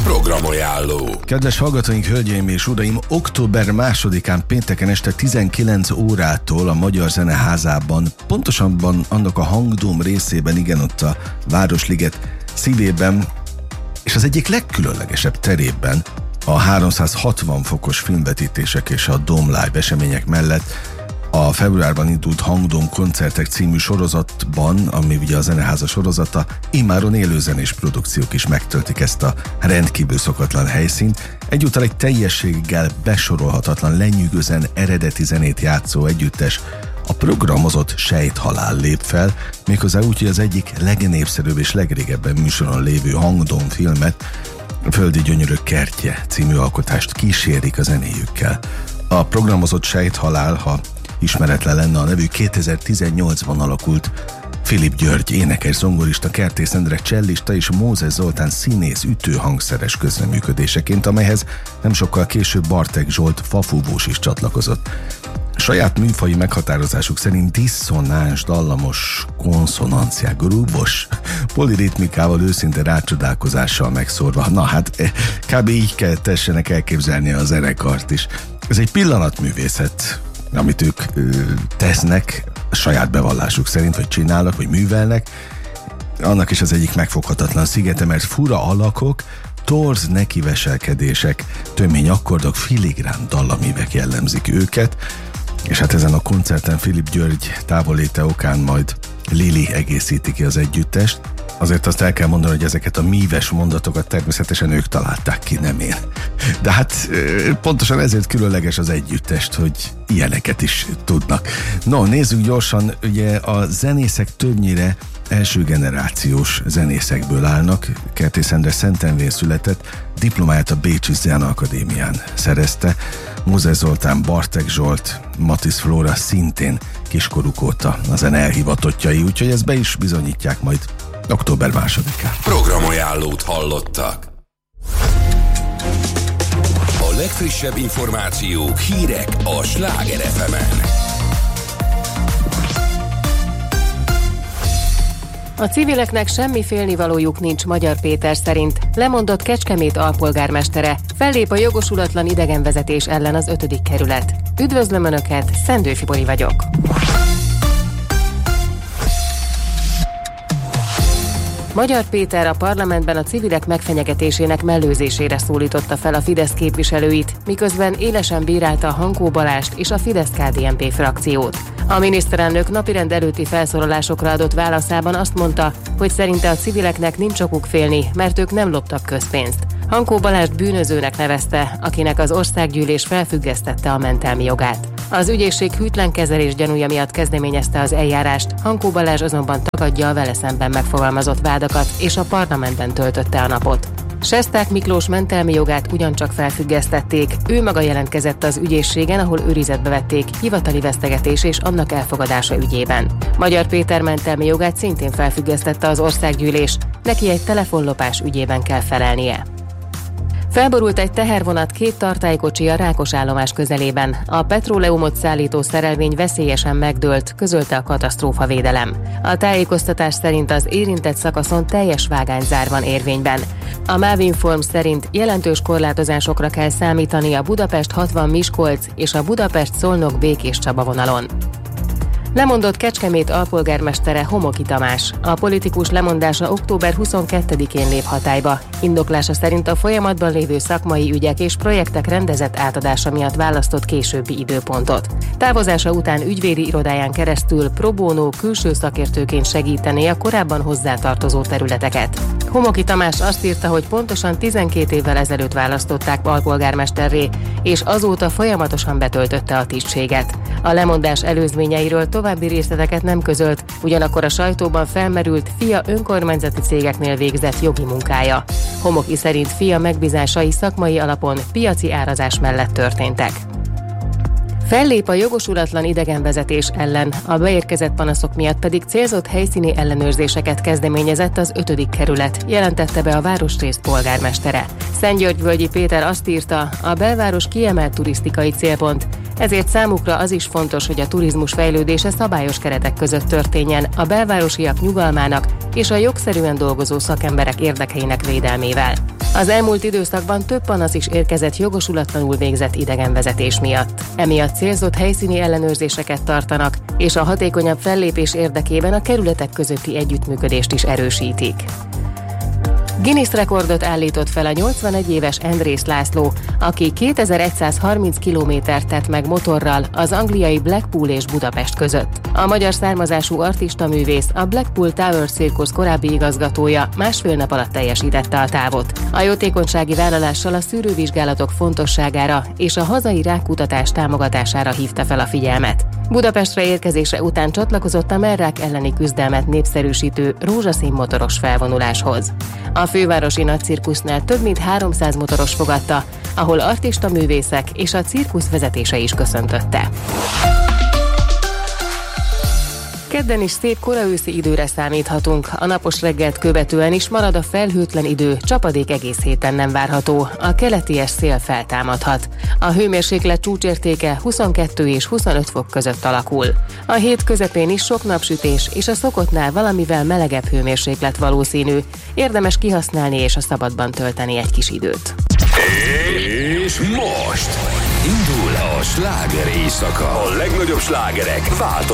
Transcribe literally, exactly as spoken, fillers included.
Programajánló. Kedves hallgatóink, hölgyeim és uraim, október másodikán pénteken este tizenkilenc órától a Magyar Zeneházában, pontosabban annak a Hangdóm részében, igen, ott a Városliget szívében, és az egyik legkülönlegesebb terében, a háromszázhatvan fokos filmvetítések és a Dome Live események mellett a februárban indult Hangdóm koncertek című sorozatban, ami ugye a Zeneháza sorozata, immáron élőzenés produkciók is megtöltik ezt a rendkívül szokatlan helyszínt. Egyúttal egy teljességgel besorolhatatlan, lenyűgözően eredeti zenét játszó együttes, a programozott Sejthalál lép fel, méghozzá úgy, hogy az egyik legnépszerűbb és legrégebben műsoron lévő Hangdóm filmet, a Földi Gyönyörök kertje című alkotást kísérik a zenéjükkel. A programozott Sejthalál, ha ismeretlen lenne a nevű, kétezer-tizennyolcban alakult Filip György énekes, zongorista, Kertész Endre csellista és Mózes Zoltán színész ütőhangszeres közreműködéseként, amelyhez nem sokkal később Bartek Zsolt fafúvós is csatlakozott. Saját műfaji meghatározásuk szerint diszonáns, dallamos, konszonanciák, grúbos, poliritmikával, őszinte rácsodálkozással megszórva. Na hát, kb. Így kell tessenek elképzelni a zenekart is. Ez egy pillanatművészet, amit ők ö, tesznek, saját bevallásuk szerint, vagy csinálnak, vagy művelnek. Annak is az egyik megfoghatatlan szigete, mert fura alakok, torz nekiveselkedések, tömény akkordok, filigrán dallamívek jellemzik őket, és hát ezen a koncerten Filip György távolléte okán majd Lili egészíti ki az együttest. Azért azt el kell mondani, hogy ezeket a míves mondatokat természetesen ők találták ki, nem én. De hát pontosan ezért különleges az együttest, hogy ilyeneket is tudnak. No, nézzük gyorsan, ugye a zenészek többnyire első generációs zenészekből állnak. Kertész Endre Szentendrén született, diplomáját a Bécsi Zenakadémián szerezte. Mózes Zoltán, Bartek Zsolt, Matisz Flóra szintén kiskoruk óta a zene elhivatottjai, úgyhogy ezt be is bizonyítják majd október másodikán. Programajánlót hallottak. A legfrissebb információk, hírek a Sláger ef emen. A civileknek semmi félnivalójuk nincs, Magyar Péter szerint. Lemondott Kecskemét alpolgármestere. Fellép a jogosulatlan idegenvezetés ellen az ötödik kerület. Üdvözlöm Önöket, Szendőfi Bori vagyok. Magyar Péter a parlamentben a civilek megfenyegetésének mellőzésére szólította fel a Fidesz képviselőit, miközben élesen bírálta Hankó Balást és a Fidesz-ká dé en pé frakciót. A miniszterelnök napirend előtti felszólalásokra adott válaszában azt mondta, hogy szerinte a civileknek nincs okuk félni, mert ők nem loptak közpénzt. Hankó Balást bűnözőnek nevezte, akinek az országgyűlés felfüggesztette a mentelmi jogát. Az ügyészség hűtlen kezelés gyanúja miatt kezdeményezte az eljárást, Hankó Balázs azonban tagadja a vele szemben megfogalmazott vádakat, és a parlamentben töltötte a napot. Sesták Miklós mentelmi jogát ugyancsak felfüggesztették, ő maga jelentkezett az ügyészségen, ahol őrizetbe vették hivatali vesztegetés és annak elfogadása ügyében. Magyar Péter mentelmi jogát szintén felfüggesztette az országgyűlés, neki egy telefonlopás ügyében kell felelnie. Felborult egy tehervonat két tartálykocsi a Rákosállomás közelében. A petróleumot szállító szerelvény veszélyesen megdőlt, közölte a katasztrófavédelem. A tájékoztatás szerint az érintett szakaszon teljes vágányzár van érvényben. A Mávinform szerint jelentős korlátozásokra kell számítani a Budapest hatvan Miskolc és a Budapest-Szolnok Békés Csaba vonalon. Lemondott Kecskemét alpolgármestere, Homoki Tamás. A politikus lemondása október huszonkettedikén lép hatályba. Indoklása szerint a folyamatban lévő szakmai ügyek és projektek rendezett átadása miatt választott későbbi időpontot. Távozása után ügyvédi irodáján keresztül pro bono külső szakértőként segítené a korábban hozzátartozó területeket. Homoki Tamás azt írta, hogy pontosan tizenkét évvel ezelőtt választották alpolgármesterré, és azóta folyamatosan betöltötte a tisztséget. A lemondás előzményeiről további részleteket nem közölt, ugyanakkor a sajtóban felmerült fia önkormányzati cégeknél végzett jogi munkája. Homoki szerint fia megbízásai szakmai alapon piaci árazás mellett történtek. Fellép a jogosulatlan idegenvezetés ellen, a beérkezett panaszok miatt pedig célzott helyszíni ellenőrzéseket kezdeményezett az ötödik kerület, jelentette be a városrész polgármestere. Szentgyörgyvölgyi Péter azt írta, a belváros kiemelt turisztikai célpont, ezért számukra az is fontos, hogy a turizmus fejlődése szabályos keretek között történjen, a belvárosiak nyugalmának és a jogszerűen dolgozó szakemberek érdekeinek védelmével. Az elmúlt időszakban több panasz is érkezett jogosulatlanul végzett idegenvezetés miatt. Emiatt célzott helyszíni ellenőrzéseket tartanak, és a hatékonyabb fellépés érdekében a kerületek közötti együttműködést is erősítik. Guinness rekordot állított fel a nyolcvanegy éves Andrész László, aki kétezer-egyszázharminc kilométert tett meg motorral az angliai Blackpool és Budapest között. A magyar származású artistaművész, a Blackpool Tower Circus korábbi igazgatója másfél nap alatt teljesítette a távot. A jótékonysági vállalással a szűrővizsgálatok fontosságára és a hazai rákkutatás támogatására hívta fel a figyelmet. Budapestre érkezése után csatlakozott a mellrák elleni küzdelmet népszerűsítő rózsaszín motoros felvonuláshoz. A fővárosi nagycirkusznál több mint háromszáz motoros fogadta, ahol artista művészek és a cirkusz vezetése is köszöntötte. Kedden is szép koraőszi időre számíthatunk. A napos reggelt követően is marad a felhőtlen idő, csapadék egész héten nem várható. A keleties szél feltámadhat. A hőmérséklet csúcsértéke huszonkettő és huszonöt fok között alakul. A hét közepén is sok napsütés és a szokottnál valamivel melegebb hőmérséklet valószínű. Érdemes kihasználni és a szabadban tölteni egy kis időt. És most indul a sláger éjszaka. A legnagyobb slágerek változó